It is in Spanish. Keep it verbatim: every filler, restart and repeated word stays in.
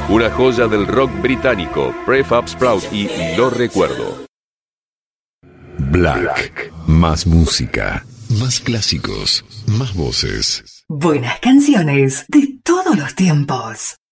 Una joya del rock británico, Prefab Sprout y Lo Recuerdo. Black. Más música, más clásicos, más voces. Buenas canciones de todos los tiempos.